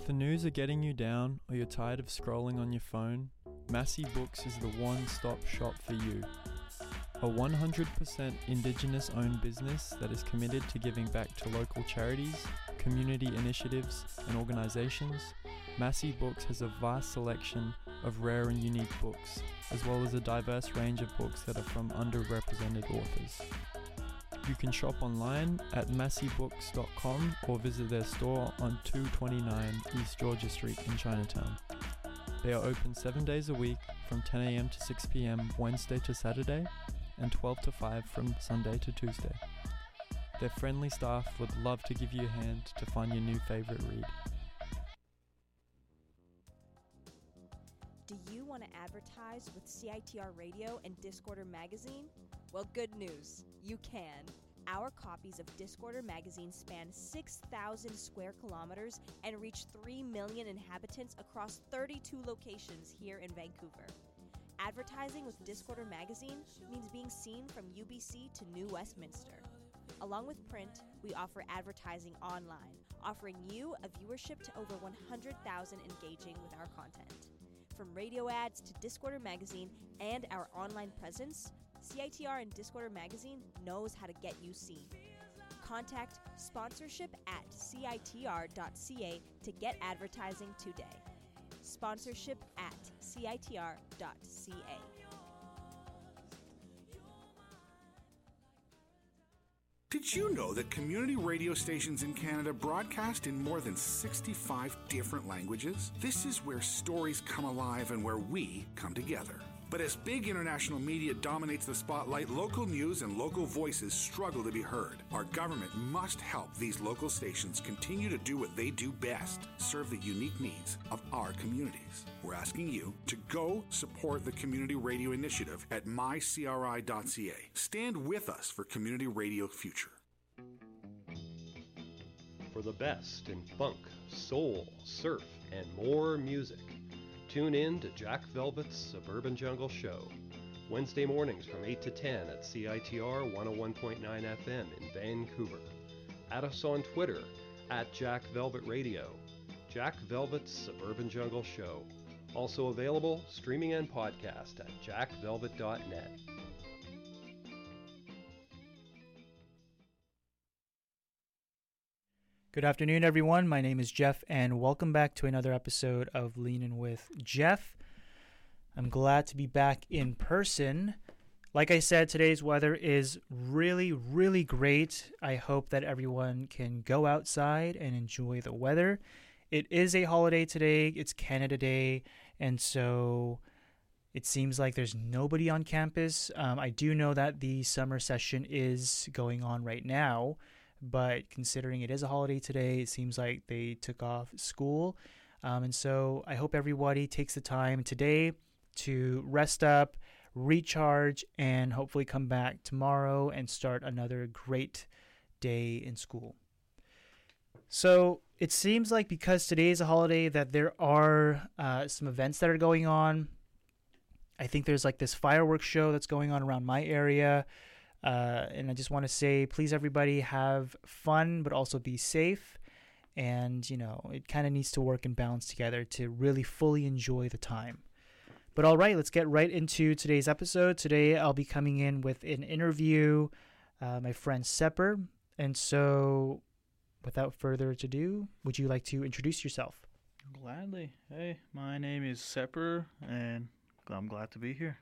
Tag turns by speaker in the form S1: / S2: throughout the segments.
S1: If the news are getting you down or you're tired of scrolling on your phone, Massey Books is the one-stop shop for you. A 100% Indigenous-owned business that is committed to giving back to local charities, community initiatives, and organizations, Massey Books has a vast selection of rare and unique books, as well as a diverse range of books that are from underrepresented authors. You can shop online at masseybooks.com or visit their store on 229 East Georgia Street in Chinatown. They are open 7 days a week from 10 a.m. to 6 p.m. Wednesday to Saturday and 12 to 5 from Sunday to Tuesday. Their friendly staff would love to give you a hand to find your new favorite read.
S2: Do you want to advertise with CITR Radio and Discorder Magazine? Well, good news. You can. Our copies of Discorder Magazine span 6,000 square kilometers and reach 3 million inhabitants across 32 locations here in Vancouver. Advertising with Discorder Magazine means being seen from UBC to New Westminster. Along with print, we offer advertising online, offering you a viewership to over 100,000 engaging with our content. From radio ads to Discorder Magazine and our online presence, CITR and Discorder Magazine knows how to get you seen. Contact sponsorship@citr.ca to get advertising today. Sponsorship@citr.ca.
S3: Did you know that community radio stations in Canada broadcast in more than 65 different languages? This is where stories come alive and where we come together. But as big international media dominates the spotlight, local news and local voices struggle to be heard. Our government must help these local stations continue to do what they do best, serve the unique needs of our communities. We're asking you to go support the Community Radio Initiative at mycri.ca. Stand with us for Community Radio Future.
S4: For the best in funk, soul, surf, and more music, tune in to Jack Velvet's Suburban Jungle Show, Wednesday mornings from 8 to 10 at CITR 101.9 FM in Vancouver. Add us on Twitter at Jack Velvet Radio. Jack Velvet's Suburban Jungle Show. Also available streaming and podcast at jackvelvet.net.
S5: Good afternoon, everyone. My name is Jeff, and welcome back to another episode of Leanin' with Jeff. I'm glad to be back in person. Like I said, today's weather is really, really great. I hope that everyone can go outside and enjoy the weather. It is a holiday today. It's Canada Day, and so it seems like there's nobody on campus. I do know that the summer session is going on right now, but considering it is a holiday today, it seems like they took off school. And so I hope everybody takes the time today to rest up, recharge, and hopefully come back tomorrow and start another great day in school. So it seems like because today is a holiday that there are some events that are going on. I think there's like this fireworks show that's going on around my area. And I just want to say, please, everybody, have fun, but also be safe. And, you know, it kind of needs to work and balance together to really fully enjoy the time. But all right, let's get right into today's episode. Today, I'll be coming in with an interview, my friend Sepper. And so, without further ado, would you like to introduce yourself?
S6: Gladly. Hey, my name is Sepper, and I'm glad to be here.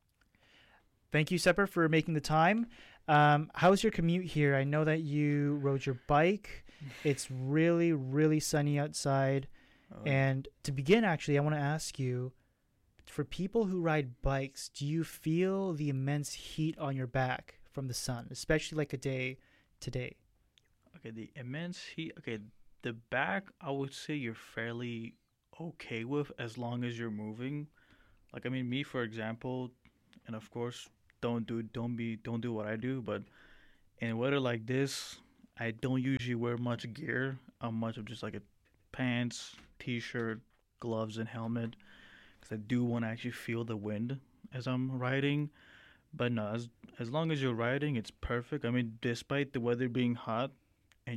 S5: Thank you, Sepper, for making the time. How's your commute here? I know that you rode your bike. It's really, really sunny outside. And to begin, actually, I want to ask you, for people who ride bikes, do you feel the immense heat on your back from the sun, especially like a day today?
S6: Okay, the immense heat. Okay, the back, I would say you're fairly okay with as long as you're moving. Like, I mean, me, for example, and of course, don't do what I do, but in weather like this, I don't usually wear much gear. I'm much of just like a pants, t-shirt, gloves, and helmet, because I do want to actually feel the wind as I'm riding. But no, as long as you're riding, it's perfect. I mean, despite the weather being hot and you're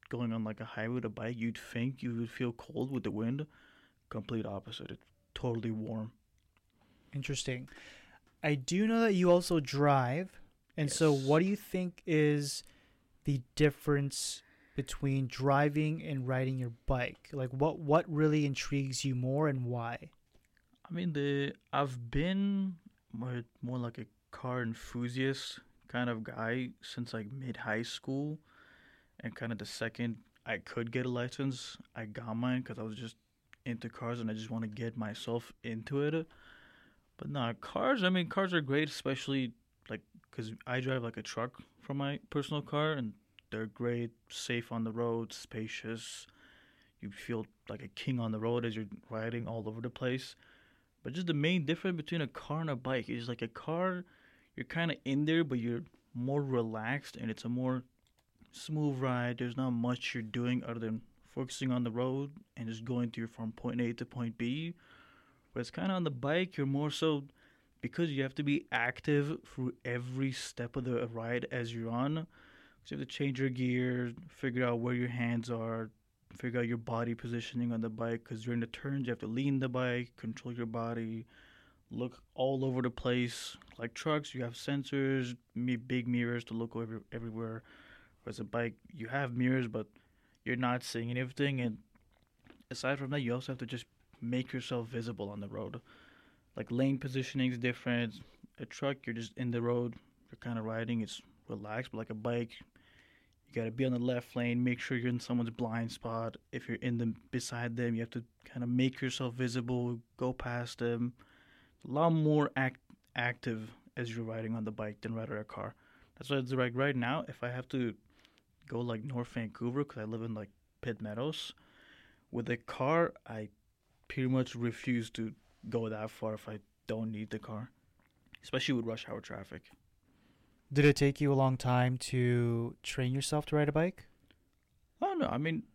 S6: going on like a highway with a bike, you'd think you would feel cold with the wind. Complete opposite. It's totally warm.
S5: Interesting. I do know that you also drive. And so
S6: Yes.
S5: what do you think is the difference between driving and riding your bike? Like what really intrigues you more and why?
S6: I mean, I've been more like a car enthusiast kind of guy since like mid high school, and kind of the second I could get a license, I got mine because I was just into cars and I just want to get myself into it. But no, cars. I mean, cars are great, especially like because I drive like a truck for my personal car, and they're great, safe on the road, spacious. You feel like a king on the road as you're riding all over the place. But just the main difference between a car and a bike is like a car, you're kind of in there, but you're more relaxed and it's a more smooth ride. There's not much you're doing other than focusing on the road and just going to from point A to point B. Whereas kind of on the bike, you're more so because you have to be active through every step of the ride as you're on. So you have to change your gear, figure out where your hands are, figure out your body positioning on the bike because during the turns you have to lean the bike, control your body, look all over the place. Like trucks, you have sensors, big mirrors to look everywhere. Whereas a bike, you have mirrors, but you're not seeing anything. And aside from that, you also have to just make yourself visible on the road. Like lane positioning is different. A truck, you're just in the road, you're kind of riding, it's relaxed. But like a bike, you gotta be on the left lane, make sure you're in someone's blind spot. If you're in them beside them, you have to kind of make yourself visible, go past them. A lot more active as you're riding on the bike than riding a car. That's why it's like right now, if I have to go like North Vancouver, because I live in like Pitt Meadows, with a car, I pretty much refuse to go that far if I don't need the car, especially with rush hour traffic.
S5: Did it take you a long time to train yourself to ride a bike?
S6: Oh no, I mean,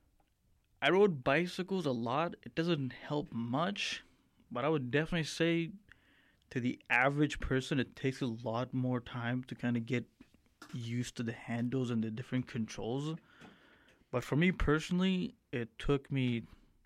S6: I rode bicycles a lot. It doesn't help much, but I would definitely say to the average person, it takes a lot more time to kind of get used to the handles and the different controls. But for me personally, it took me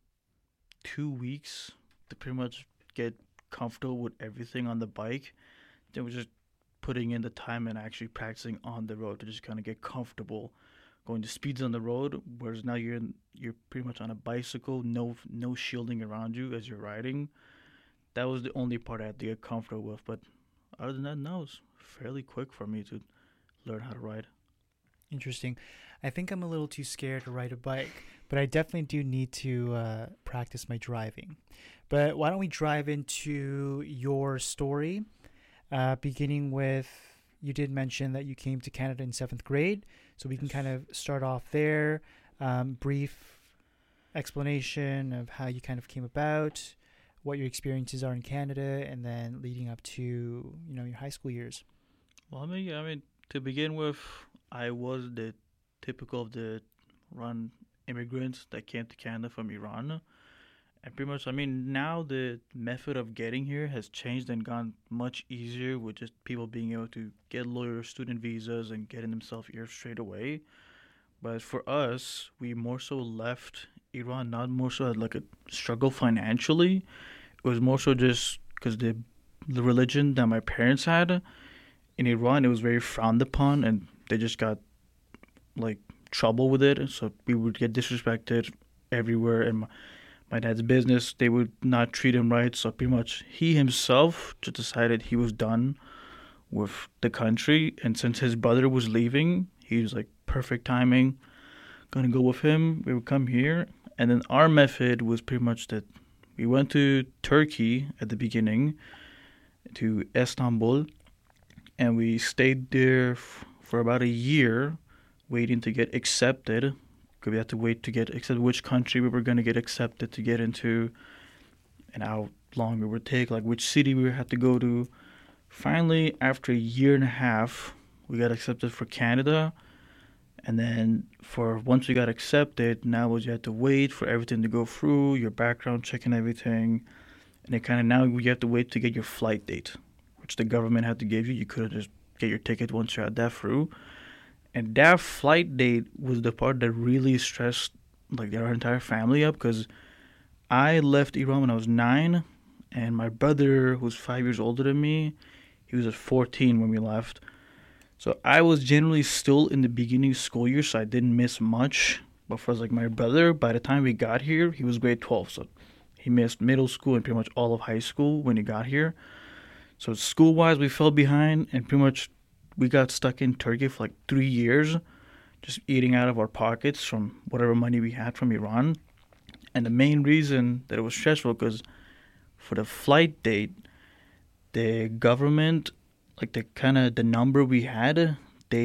S6: 2 weeks to pretty much get comfortable with everything on the bike. Then we're just putting in the time and actually practicing on the road to just kind of get comfortable going to speeds on the road. Whereas now you're pretty much on a bicycle, no shielding around you as you're riding. That was the only part I had to get comfortable with. But other than that, no, it's fairly quick for me to learn how to ride.
S5: Interesting. I think I'm a little too scared to ride a bike, but I definitely do need to practice my driving. But why don't we drive into your story, beginning with, you did mention that you came to Canada in 7th grade, so we can kind of start off there. Brief explanation of how you kind of came about, what your experiences are in Canada, and then leading up to, your high school years.
S6: Well, I mean, to begin with, I was the typical of the Iran immigrants that came to Canada from Iran. And pretty much, I mean, now the method of getting here has changed and gone much easier with just people being able to get lawyer student visas and getting themselves here straight away. But for us, we more so left Iran, not more so like a struggle financially. It was more so just because the religion that my parents had in Iran, it was very frowned upon, and they just got like trouble with it. So we would get disrespected everywhere, and my dad's business, they would not treat him right. So pretty much he himself just decided he was done with the country. And since his brother was leaving, he was like, perfect timing, gonna go with him. We would come here. And then our method was pretty much that we went to Turkey at the beginning, to Istanbul, and we stayed there for about a year waiting to get accepted. We had to wait to get accepted, which country we were going to get accepted to get into, and how long it would take, like which city we had to go to. Finally, after a year and a half, we got accepted for Canada. And then once we got accepted, now was you had to wait for everything to go through, your background check and everything. And then kind of now you have to wait to get your flight date, which the government had to give you. You couldn't just get your ticket once you had that through. And that flight date was the part that really stressed like our entire family up, because I left Iran when I was 9, and my brother, who's 5 years older than me, he was at 14 when we left. So I was generally still in the beginning school year, so I didn't miss much. But for like my brother, by the time we got here, he was grade 12, so he missed middle school and pretty much all of high school when he got here. So school-wise, we fell behind, and pretty much we got stuck in Turkey for like 3 years, just eating out of our pockets from whatever money we had from Iran. And the main reason that it was stressful, because for the flight date, the government, like the number we had,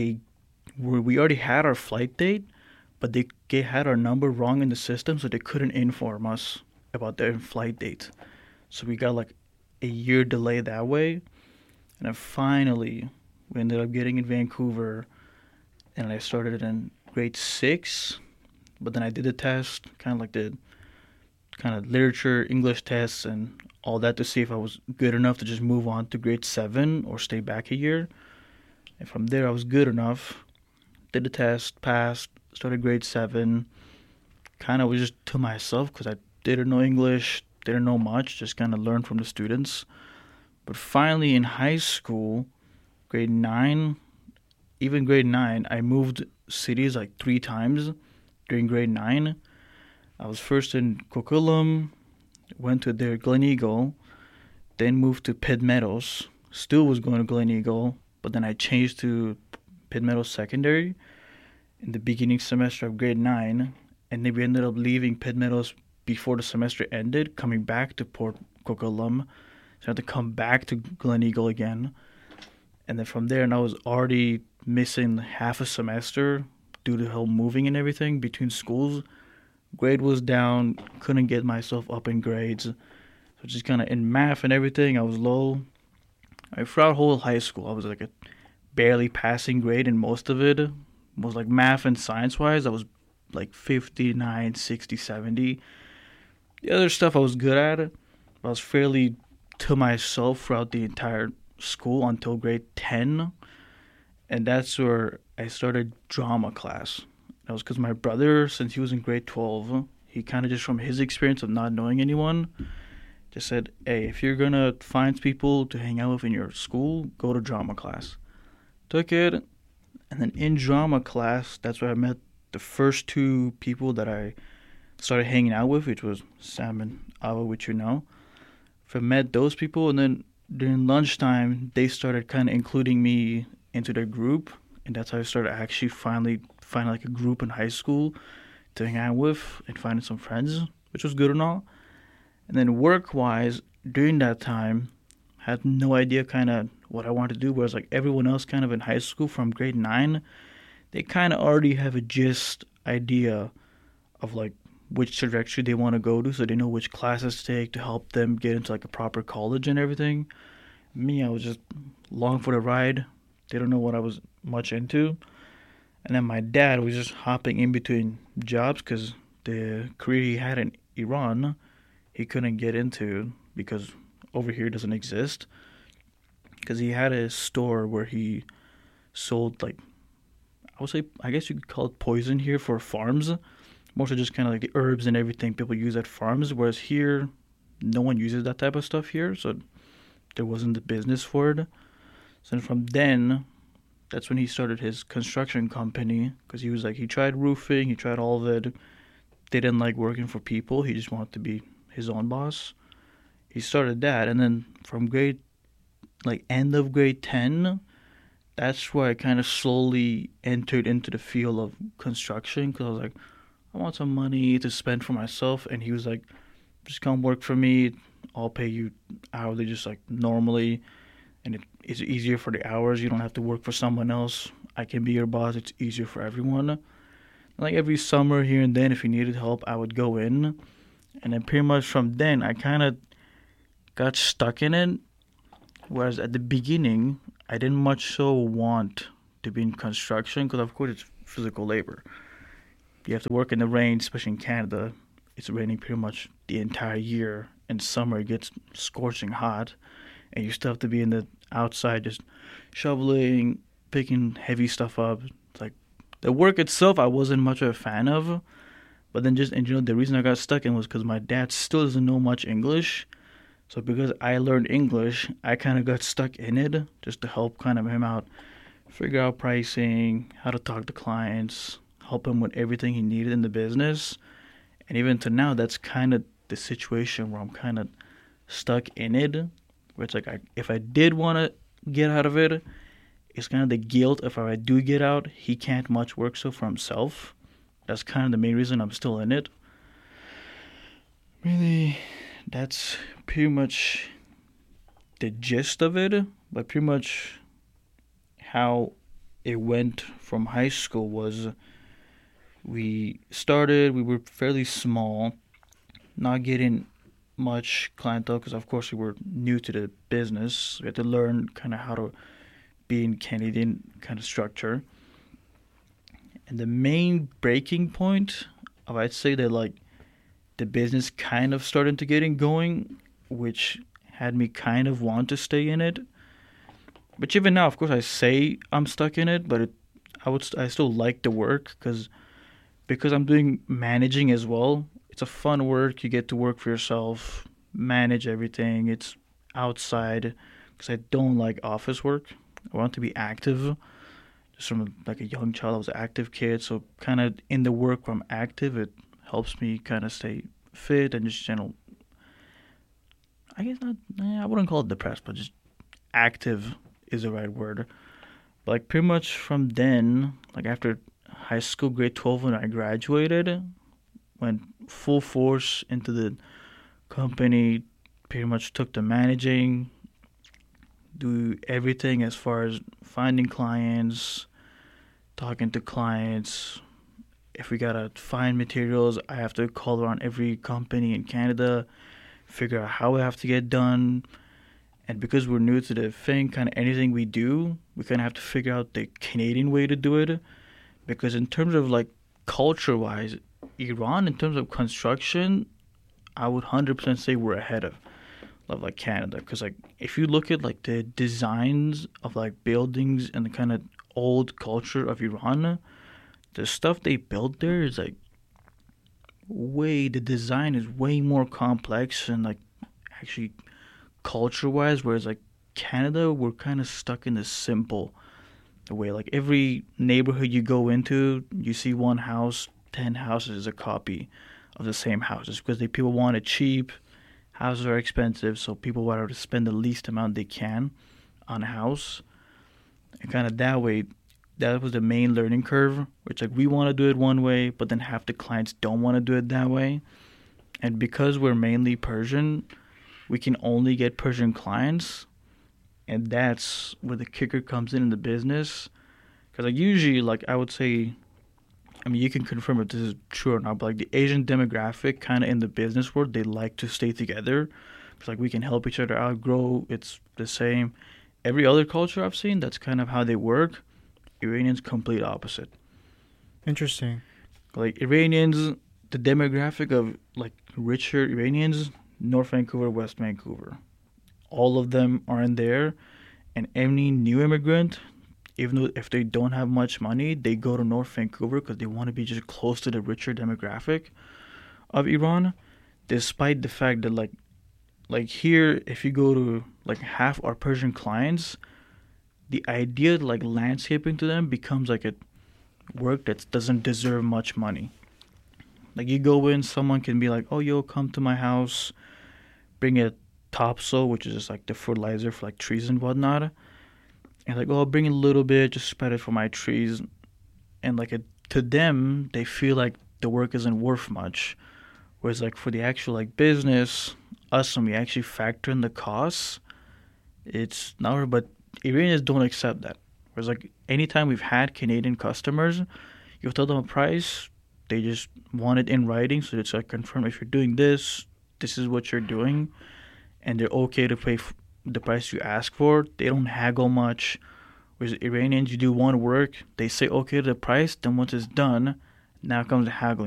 S6: we already had our flight date, but they had our number wrong in the system, so they couldn't inform us about their flight date. So we got like a year delay that way. And then finally, we ended up getting in Vancouver, and I started in grade 6. But then I did the test, kind of like the kind of literature, English tests, and all that to see if I was good enough to just move on to grade 7 or stay back a year. And from there, I was good enough. Did the test, passed, started grade 7. Kind of was just to myself because I didn't know English, didn't know much, just kind of learned from the students. But finally in high school, grade 9, even grade 9, I moved cities like 3 times during grade 9. I was first in Coquitlam, went to their Glen Eagle, then moved to Pitt Meadows, still was going to Glen Eagle, but then I changed to Pitt Meadows Secondary in the beginning semester of grade 9, and then we ended up leaving Pitt Meadows before the semester ended, coming back to Port Coquitlam, so I had to come back to Glen Eagle again. And then from there, and I was already missing half a semester due to the whole moving and everything between schools. Grade was down, couldn't get myself up in grades. So just kind of in math and everything, I was low. Throughout whole high school, I was like a barely passing grade, and most of it was like math and science-wise, I was like 59, 60, 70. The other stuff I was good at. I was fairly to myself throughout the entire school until grade 10. And that's where I started drama class. That was because my brother, since he was in grade 12, he kind of just from his experience of not knowing anyone, just said, hey, if you're going to find people to hang out with in your school, go to drama class. Took it, and then in drama class, that's where I met the first 2 people that I started hanging out with, which was Sam and Ava, which you know. I met those people, and then during lunchtime, they started kind of including me into their group, and that's how I started actually finally finding like a group in high school to hang out with and finding some friends, which was good and all. And then work-wise, during that time, had no idea kind of what I wanted to do, whereas like everyone else kind of in high school from grade 9, they kind of already have a gist idea of like which trajectory they want to go to, so they know which classes to take to help them get into like a proper college and everything. Me, I was just along for the ride. They don't know what I was much into. And then my dad was just hopping in between jobs because the career he had in Iran, he couldn't get into because over here it doesn't exist. Because he had a store where he sold like, I guess you could call it poison here for farms. Mostly just kind of like the herbs and everything people use at farms. Whereas here, no one uses that type of stuff here. So there wasn't the business for it. So from then, that's when he started his construction company. Because he tried roofing, he tried all of it. Didn't like working for people. He just wanted to be his own boss. He started that. And then from end of grade 10, that's where I kind of slowly entered into the field of construction. Because I was like, I want some money to spend for myself. And he was like, just come work for me. I'll pay you hourly just like normally. And it's easier for the hours. You don't have to work for someone else. I can be your boss. It's easier for everyone. Like every summer here and then, if he needed help, I would go in. And then pretty much from then, I kind of got stuck in it. Whereas at the beginning, I didn't much so want to be in construction because, of course, it's physical labor. You have to work in the rain, especially in Canada. It's raining pretty much the entire year. In summer, it gets scorching hot. And you still have to be in the outside just shoveling, picking heavy stuff up. It's like The work itself, I wasn't much of a fan of. But then just, and you know, the reason I got stuck in was because my dad still doesn't know much English. So because I learned English, I kind of got stuck in it just to help kind of him out, figure out pricing, how to talk to clients, help him with everything he needed in the business. And even to now, that's kind of the situation where I'm kind of stuck in it. Where it's like, if I did want to get out of it, it's kind of the guilt. If I do get out, he can't much work so for himself. That's kind of the main reason I'm still in it. Really, that's pretty much the gist of it. But pretty much how it went from high school was we were fairly small, not getting much clientele because, of course, we were new to the business. We had to learn kind of how to be in Canadian kind of structure. And the main breaking point of, I'd say that, like, the business kind of started to getting going, which had me kind of want to stay in it. But even now, of course, I say I'm stuck in it, but I still like the work because I'm doing managing as well. It's a fun work. You get to work for yourself, manage everything. It's outside because I don't like office work. I want to be active. Just from like a young child, I was an active kid. So kind of in the work where I'm active, it helps me kind of stay fit and just general. I guess not. I wouldn't call it depressed, but just active is the right word. But like pretty much from then, like after high school, grade 12, when I graduated, went full force into the company. Pretty much took the managing, do everything as far as finding clients, talking to clients. If we gotta find materials, I have to call around every company in Canada, figure out how we have to get done. And because we're new to the thing, kind of anything we do, we kind of have to figure out the Canadian way to do it. Because in terms of like culture-wise, Iran, in terms of construction, I would 100% say we're ahead of like Canada. Because like if you look at like the designs of like buildings and the kind of old culture of Iran, the stuff they built there is like the design is way more complex and like actually culture-wise, whereas like Canada, we're kind of stuck in the simple way. Like every neighborhood you go into, you see one house, 10 houses is a copy of the same houses because people want it cheap. Houses are expensive, so people want to spend the least amount they can on a house. And kind of that way, that was the main learning curve, which like we want to do it one way, but then half the clients don't want to do it that way. And because we're mainly Persian, we can only get Persian clients, and that's where the kicker comes in the business. Because like usually, like I would say, I mean, you can confirm if this is true or not, but like the Asian demographic kind of in the business world, they like to stay together. Because like we can help each other out, grow. It's the same. Every other culture I've seen, that's kind of how they work. Iranians, complete opposite.
S5: Interesting.
S6: Like Iranians, the demographic of like richer Iranians, North Vancouver, West Vancouver. All of them are in there. And any new immigrant, even though if they don't have much money, they go to North Vancouver because they want to be just close to the richer demographic of Iran. Despite the fact that like here, if you go to like half our Persian clients, the idea like landscaping to them becomes like a work that doesn't deserve much money. Like you go in, someone can be like, "Oh, yo, come to my house, bring a topsoil," which is just like the fertilizer for like trees and whatnot. And like, "Oh, I'll bring a little bit, just spread it for my trees." And like to them, they feel like the work isn't worth much. Whereas like for the actual like business, us, when we actually factor in the costs, it's not. But Iranians don't accept that. Whereas like anytime we've had Canadian customers, you tell them a price, they just want it in writing, so it's like confirm if you're doing this, this is what you're doing, and they're okay to pay the price you ask for. They don't haggle much. Whereas Iranians, you do one work, they say okay to the price, then once it's done, now comes the haggling.